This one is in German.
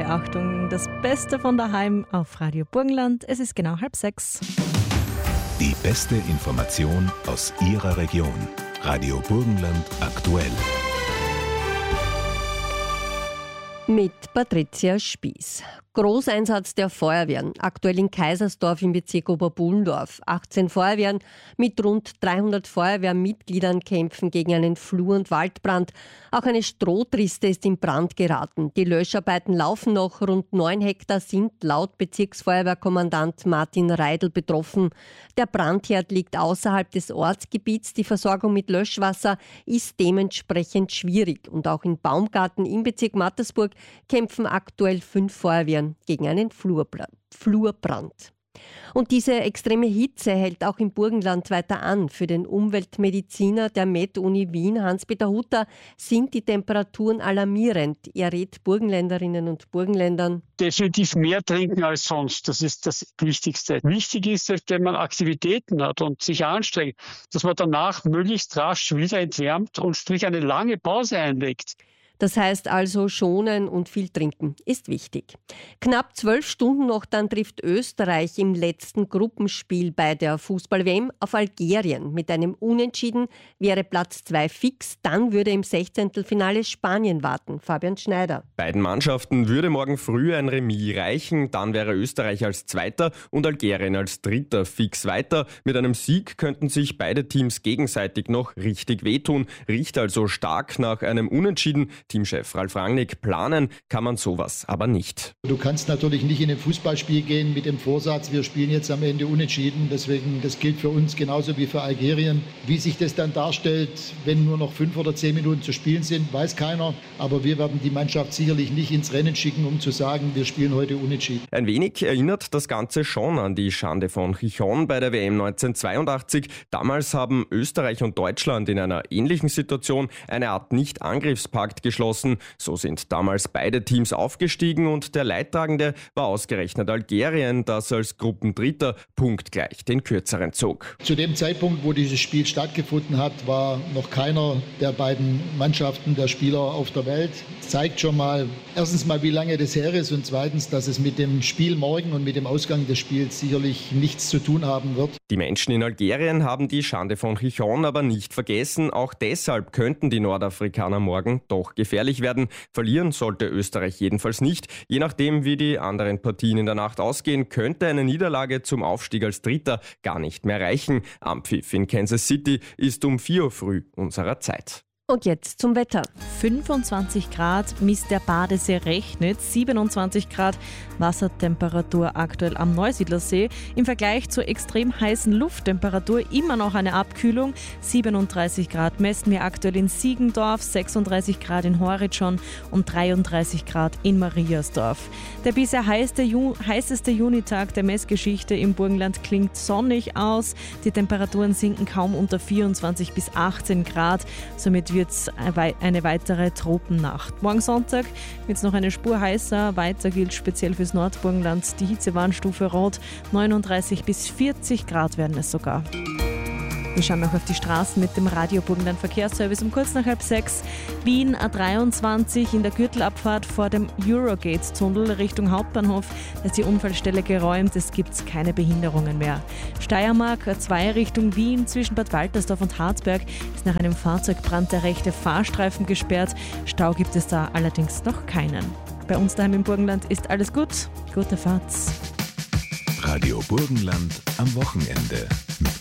alle Achtung, das Beste von daheim auf Radio Burgenland. Es ist genau 5:30. Die beste Information aus Ihrer Region. Radio Burgenland aktuell. Mit Patricia Spieß. Großeinsatz der Feuerwehren, aktuell in Kaisersdorf im Bezirk Oberbullendorf. 18 Feuerwehren mit rund 300 Feuerwehrmitgliedern kämpfen gegen einen Flur- und Waldbrand. Auch eine Strohtriste ist in Brand geraten. Die Löscharbeiten laufen noch. Rund 9 Hektar sind laut Bezirksfeuerwehrkommandant Martin Reidl betroffen. Der Brandherd liegt außerhalb des Ortsgebiets. Die Versorgung mit Löschwasser ist dementsprechend schwierig. Und auch in Baumgarten im Bezirk Mattersburg kämpfen aktuell 5 Feuerwehren gegen einen Flurbrand. Und diese extreme Hitze hält auch im Burgenland weiter an. Für den Umweltmediziner der Med-Uni Wien, Hans-Peter Hutter, sind die Temperaturen alarmierend. Er rät Burgenländerinnen und Burgenländern: definitiv mehr trinken als sonst. Das ist das Wichtigste. Wichtig ist, wenn man Aktivitäten hat und sich anstrengt, dass man danach möglichst rasch wieder entwärmt und sprich eine lange Pause einlegt. Das heißt also, schonen und viel trinken ist wichtig. Knapp 12 Stunden noch, dann trifft Österreich im letzten Gruppenspiel bei der Fußball-WM auf Algerien. Mit einem Unentschieden wäre Platz 2 fix. Dann würde im 16. Finale Spanien warten. Fabian Schneider. Beiden Mannschaften würde morgen früh ein Remis reichen. Dann wäre Österreich als Zweiter und Algerien als Dritter fix weiter. Mit einem Sieg könnten sich beide Teams gegenseitig noch richtig wehtun. Riecht also stark nach einem Unentschieden. Teamchef Ralf Rangnick: planen kann man sowas aber nicht. Du kannst natürlich nicht in ein Fußballspiel gehen mit dem Vorsatz, wir spielen jetzt am Ende unentschieden. Deswegen, das gilt für uns genauso wie für Algerien. Wie sich das dann darstellt, wenn nur noch 5 oder 10 Minuten zu spielen sind, weiß keiner. Aber wir werden die Mannschaft sicherlich nicht ins Rennen schicken, um zu sagen, wir spielen heute unentschieden. Ein wenig erinnert das Ganze schon an die Schande von Chichon bei der WM 1982. Damals haben Österreich und Deutschland in einer ähnlichen Situation eine Art Nicht-Angriffspakt geschlossen. So sind damals beide Teams aufgestiegen und der Leidtragende war ausgerechnet Algerien, das als Gruppendritter punktgleich den kürzeren zog. Zu dem Zeitpunkt, wo dieses Spiel stattgefunden hat, war noch keiner der beiden Mannschaften der Spieler auf der Welt. Das zeigt schon mal, erstens mal, wie lange das her ist und zweitens, dass es mit dem Spiel morgen und mit dem Ausgang des Spiels sicherlich nichts zu tun haben wird. Die Menschen in Algerien haben die Schande von Chichon aber nicht vergessen. Auch deshalb könnten die Nordafrikaner morgen doch gefährlich werden. Verlieren sollte Österreich jedenfalls nicht. Je nachdem, wie die anderen Partien in der Nacht ausgehen, könnte eine Niederlage zum Aufstieg als Dritter gar nicht mehr reichen. Anpfiff in Kansas City ist um 4 Uhr früh unserer Zeit. Und jetzt zum Wetter. 25 Grad misst der Badesee Rechnitz, 27 Grad Wassertemperatur aktuell am Neusiedlersee. Im Vergleich zur extrem heißen Lufttemperatur immer noch eine Abkühlung. 37 Grad messen wir aktuell in Siegendorf, 36 Grad in Horitschon und 33 Grad in Mariasdorf. Der bisher heißeste Junitag der Messgeschichte im Burgenland klingt sonnig aus. Die Temperaturen sinken kaum unter 24 bis 18 Grad. Somit wird es eine weitere Tropennacht. Morgen Sonntag wird es noch eine Spur heißer. Weiter gilt speziell fürs Nordburgenland die Hitzewarnstufe Rot. 39 bis 40 Grad werden es sogar. Wir schauen noch auf die Straßen mit dem Radio Burgenland Verkehrsservice um kurz nach 5:30. Wien A23 in der Gürtelabfahrt vor dem Eurogate-Tunnel Richtung Hauptbahnhof. Da ist die Unfallstelle geräumt, es gibt keine Behinderungen mehr. Steiermark A2 Richtung Wien zwischen Bad Waltersdorf und Harzberg ist nach einem Fahrzeugbrand der rechte Fahrstreifen gesperrt. Stau gibt es da allerdings noch keinen. Bei uns daheim im Burgenland ist alles gut. Gute Fahrt. Radio Burgenland am Wochenende mit